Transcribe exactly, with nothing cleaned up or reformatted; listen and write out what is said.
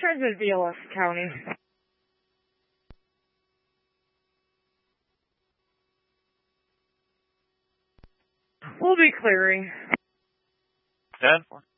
Transmit V L S County. We'll be clearing. ten four.